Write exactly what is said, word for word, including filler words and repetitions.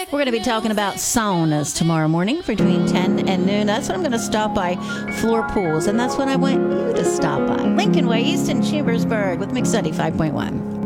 We're going to be talking about saunas tomorrow morning between ten and noon. That's when I'm going to stop by Floor Pools, and that's when I want you to stop by. Lincoln Way, East in Chambersburg with Mix ninety-five point one.